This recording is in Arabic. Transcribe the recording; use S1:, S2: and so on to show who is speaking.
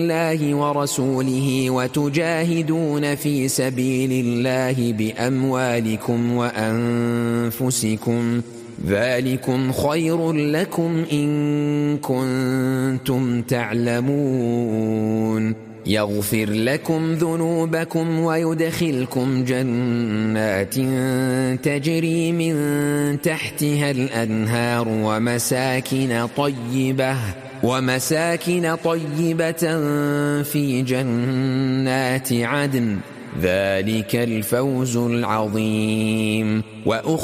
S1: الله ورسوله وتجاهدون في سبيل الله بأموالكم وأنفسكم ذلكم خير لكم إن كنتم تعلمون يغفر لكم ذنوبكم ويدخلكم جنات تجري من تحتها الأنهار ومساكن طيبة في جنات عدن ذلك الفوز العظيم